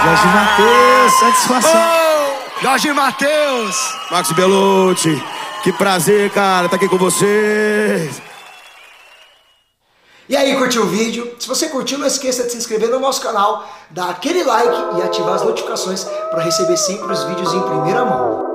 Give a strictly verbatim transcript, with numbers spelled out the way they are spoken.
Jorge Mateus, satisfação. Oh, Jorge Mateus. Max Belucci, que prazer, cara, tá aqui com vocês. E aí, curtiu o vídeo? Se você curtiu, não esqueça de se inscrever no nosso canal, dar aquele like e ativar as notificações para receber sempre os vídeos em primeira mão.